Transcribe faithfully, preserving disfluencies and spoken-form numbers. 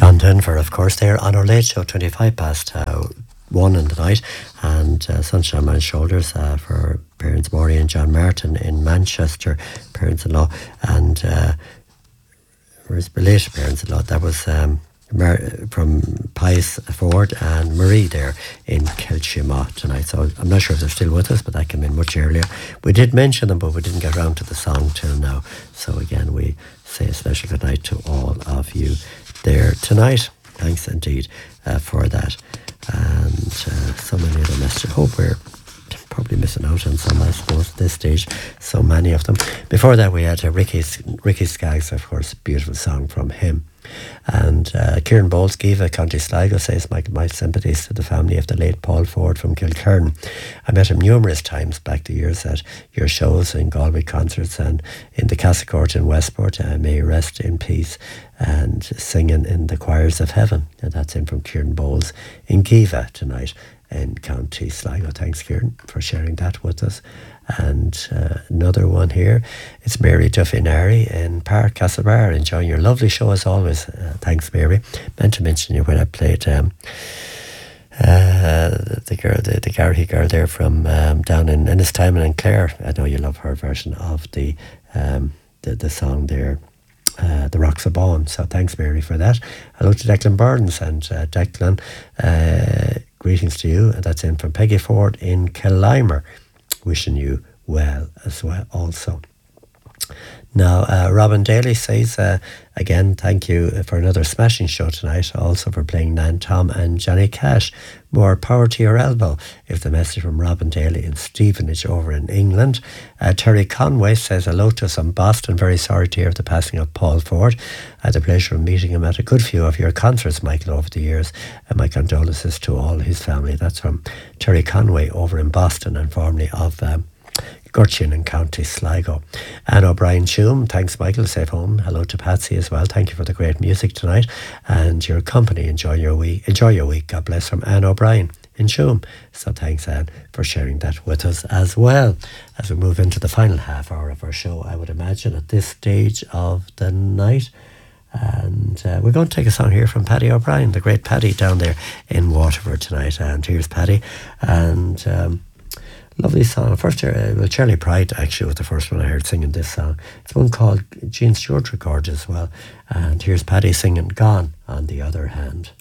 John Denver, of course, there on our late show, twenty-five past uh, one in the night, and uh, Sunshine Man Shoulders uh, for parents Maury and John Martin in Manchester, parents-in-law, and uh, his belated parents-in-law. That was um, Mar- from Pius Ford and Marie there in Kilchima tonight. So I'm not sure if they're still with us, but that came in much earlier. We did mention them, but we didn't get around to the song till now. So again, we say a special good night to all of you there tonight. Thanks indeed uh, for that. And uh, so many other messages. I hope we're probably missing out on some, I suppose, at this stage. So many of them. Before that, we had uh, Ricky's, Ricky Skaggs, of course, beautiful song from him. And uh, Kieran Bowles, Giva, County Sligo, says, my, my sympathies to the family of the late Paul Ford from Kilkerran. I met him numerous times back the years at your shows in Galway concerts and in the Casa Court in Westport. Uh, may he rest in peace, and singing in the choirs of heaven. And that's in from Kieran Bowles in Giva tonight in County Sligo. Thanks, Kieran, for sharing that with us. And uh, another one here, it's Mary Duffinari in Park Castlebar, enjoying your lovely show as always. Uh, thanks, Mary. Meant to mention you when I played um, uh, the girl, the, the Garrihy girl there from um, down in Ennistimon and Clare. I know you love her version of the um, the, the song there, uh, The Rocks of Bawn. So thanks, Mary, for that. Hello to Declan Burns and uh, Declan. Uh, greetings to you. And that's in from Peggy Ford in Killimer. Wishing you well as well also. Now, uh, Robin Daly says, uh, again, thank you for another smashing show tonight, also for playing Nan Tom and Johnny Cash. More power to your elbow, if the message from Robin Daly in Stevenage over in England. Uh, Terry Conway says, hello to us in Boston. Very sorry to hear of the passing of Paul Ford. I had the pleasure of meeting him at a good few of your concerts, Michael, over the years. And my condolences to all his family. That's from Terry Conway over in Boston, and formerly of Um, Gurchin in County Sligo. Anne O'Brien Choom, thanks Michael, safe home. Hello to Patsy as well. Thank you for the great music tonight and your company. Enjoy your week. Enjoy your week. God bless, from Anne O'Brien in Choom. So thanks, Anne, for sharing that with us as well. As we move into the final half hour of our show, I would imagine at this stage of the night. And uh, we're going to take a song here from Paddy O'Brien, the great Paddy down there in Waterford tonight. And here's Paddy. And um, lovely song. First, uh, well, Charlie Pride actually was the first one I heard singing this song. It's one called Gene Stewart recorded as well. And here's Paddy singing Gone on the Other Hand.